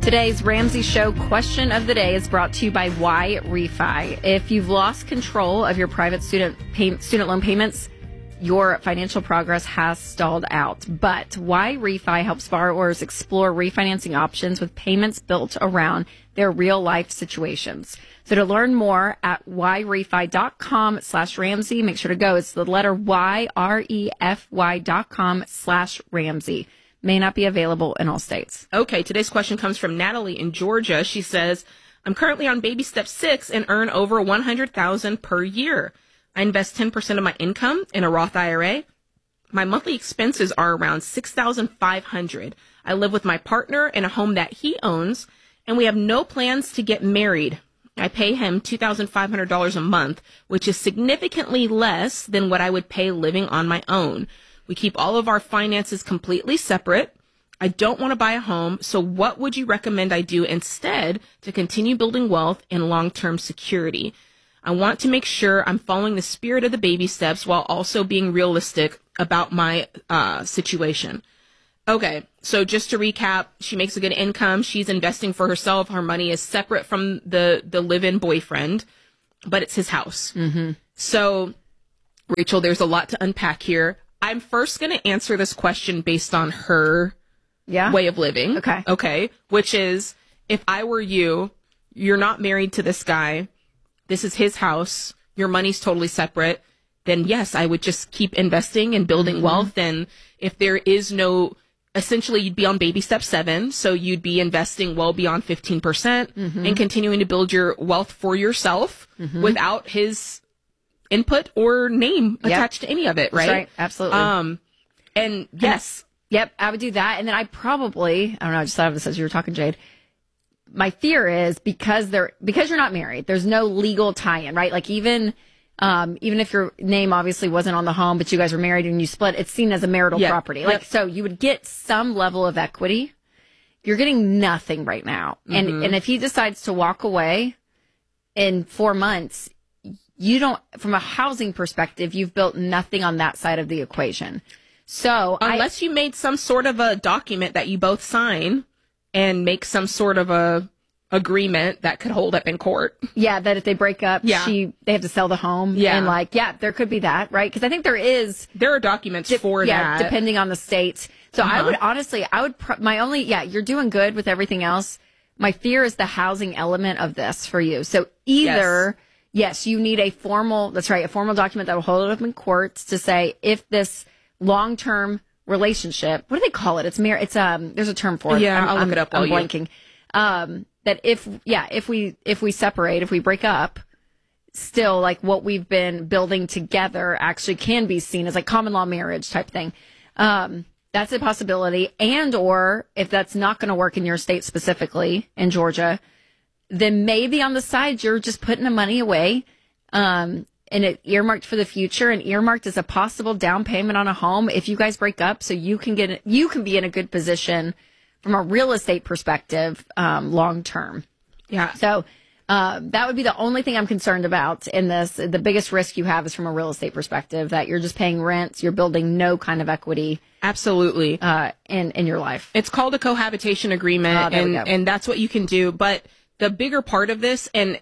Today's Ramsey Show question of the day is brought to you by Why Refi. If you've lost control of your private student loan payments, your financial progress has stalled out. But Why Refi helps borrowers explore refinancing options with payments built around their real life situations. So to learn more at whyrefi.com/Ramsey, make sure to go. It's the letter Y, REFY.com/Ramsey. May not be available in all states. Okay, today's question comes from Natalie in Georgia. She says, I'm currently on baby step 6 and earn over $100,000 per year. I invest 10% of my income in a Roth IRA. My monthly expenses are around $6,500. I live with my partner in a home that he owns, and we have no plans to get married. I pay him $2,500 a month, which is significantly less than what I would pay living on my own. We keep all of our finances completely separate. I don't want to buy a home, so what would you recommend I do instead to continue building wealth and long-term security? I want to make sure I'm following the spirit of the baby steps while also being realistic about my situation. Okay, so just to recap, she makes a good income. She's investing for herself. Her money is separate from the live-in boyfriend, but it's his house. Mm-hmm. So, Rachel, there's a lot to unpack here. I'm first going to answer this question based on her way of living. Okay. Which is, if I were you, you're not married to this guy. This is his house. Your money's totally separate. Then yes, I would just keep investing and building wealth. And if there is no, essentially you'd be on baby step 7. So you'd be investing well beyond 15% and continuing to build your wealth for yourself without his input or name attached to any of it, right? That's right. Absolutely. And yes. Yep, I would do that. And then I don't know, I just thought of this as you were talking, Jade. My fear is because you're not married, there's no legal tie-in, right? Like even if your name obviously wasn't on the home, but you guys were married and you split, it's seen as a marital property. Like, so you would get some level of equity. You're getting nothing right now. And if he decides to walk away in 4 months, you don't, from a housing perspective, you've built nothing on that side of the equation. So unless you made some sort of a document that you both sign and make some sort of a agreement that could hold up in court. Yeah, that if they break up, they have to sell the home. Yeah. And there could be that, right? Because I think there are documents for that. Depending on the state. So I would honestly, you're doing good with everything else. My fear is the housing element of this for you. So either, yes, you need a formal document that will hold it up in courts to say if this long-term relationship, what do they call it? It's there's a term for it. Yeah, I'll look it up. I'm blanking. That if we separate, if we break up, still like what we've been building together actually can be seen as like common law marriage type thing. That's a possibility. And, or if that's not going to work in your state specifically in Georgia, then maybe on the side, you're just putting the money away, and it earmarked for the future and earmarked as a possible down payment on a home if you guys break up. So you can be in a good position from a real estate perspective, long term. Yeah. So, that would be the only thing I'm concerned about in this. The biggest risk you have is from a real estate perspective, that you're just paying rents, you're building no kind of equity. Absolutely. In your life. It's called a cohabitation agreement, and that's what you can do. But the bigger part of this, and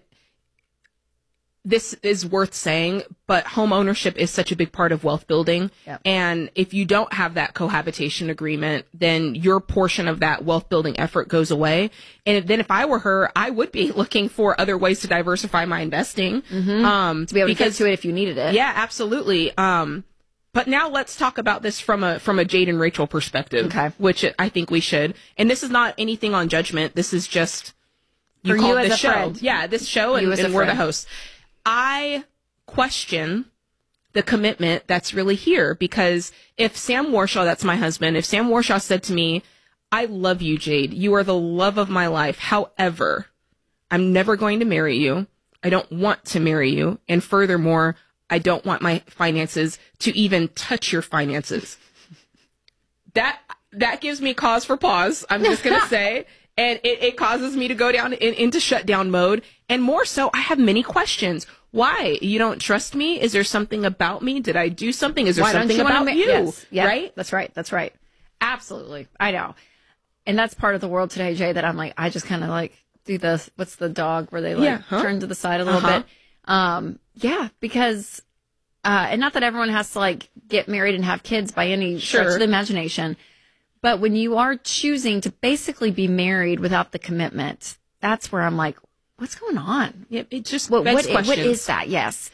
this is worth saying, but home ownership is such a big part of wealth building. Yep. And if you don't have that cohabitation agreement, then your portion of that wealth building effort goes away. And then if I were her, I would be looking for other ways to diversify my investing. To be able to get to it if you needed it. Yeah, absolutely. But now let's talk about this from a Jade and Rachel perspective, which I think we should. And this is not anything on judgment. This is just, you called this show. Friend. Yeah, this show, and we're the hosts. I question the commitment that's really here, because if Sam Warshaw, that's my husband, if Sam Warshaw said to me, I love you, Jade, you are the love of my life. However, I'm never going to marry you. I don't want to marry you. And furthermore, I don't want my finances to even touch your finances. That gives me cause for pause. I'm just going to say. And it causes me to go down into shutdown mode. And more so, I have many questions. Why? You don't trust me? Is there something about me? Did I do something? Is there something about you? Yes. Yeah, right? That's right. Absolutely. I know. and that's part of the world today, Jay, that I'm like, I just kind of like do the, what's the dog where they like turn to the side a little bit. Yeah, because, and not that everyone has to like get married and have kids by any stretch of the imagination, but when you are choosing to basically be married without the commitment, that's where I'm like, what's going on? Yep, it just what is that? Yes.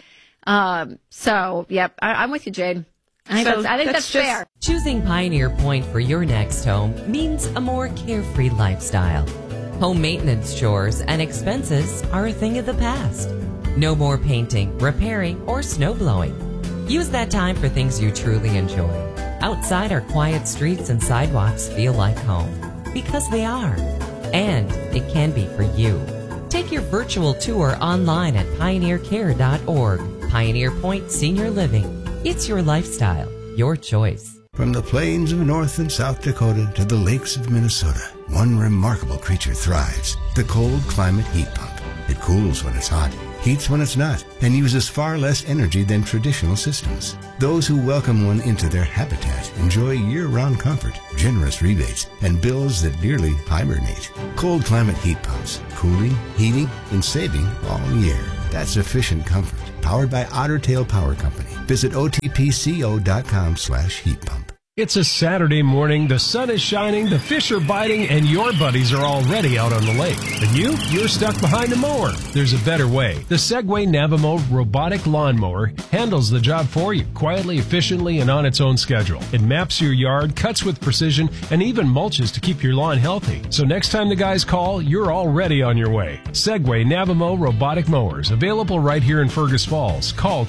So, yep, I'm with you, Jade. I think that's fair. Choosing Pioneer Point for your next home means a more carefree lifestyle. Home maintenance chores and expenses are a thing of the past. No more painting, repairing, or snow blowing. Use that time for things you truly enjoy. Outside, our quiet streets and sidewalks feel like home. Because they are. And it can be for you. Take your virtual tour online at pioneercare.org. Pioneer Point Senior Living. It's your lifestyle, your choice. From the plains of North and South Dakota to the lakes of Minnesota, one remarkable creature thrives, the cold climate heat pump. It cools when it's hot, heats when it's not, and uses far less energy than traditional systems. Those who welcome one into their habitat enjoy year-round comfort, generous rebates, and bills that nearly hibernate. Cold climate heat pumps, cooling, heating, and saving all year. That's efficient comfort. Powered by Otter Tail Power Company. Visit otpco.com/heat pump. It's a Saturday morning, the sun is shining, the fish are biting, and your buddies are already out on the lake. And you're stuck behind a mower. There's a better way. The Segway Navimo robotic lawnmower handles the job for you, quietly, efficiently, and on its own schedule. It maps your yard, cuts with precision, and even mulches to keep your lawn healthy. So next time the guys call, you're already on your way. Segway Navimo robotic mowers, available right here in Fergus Falls. Call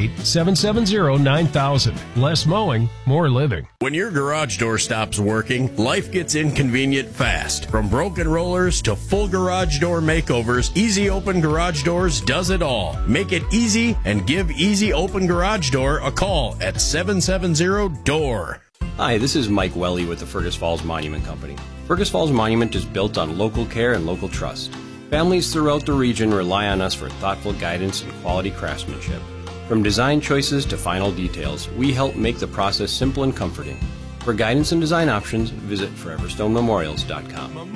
218-770-9000. Less mowing, more living. When your garage door stops working, life gets inconvenient fast. From broken rollers to full garage door makeovers, Easy Open Garage Doors does it all. Make it easy and give Easy Open Garage Door a call at 770-DOOR. Hi, this is Mike Welly with the Fergus Falls Monument Company. Fergus Falls Monument is built on local care and local trust. Families throughout the region rely on us for thoughtful guidance and quality craftsmanship. From design choices to final details, we help make the process simple and comforting. For guidance and design options, visit foreverstonememorials.com.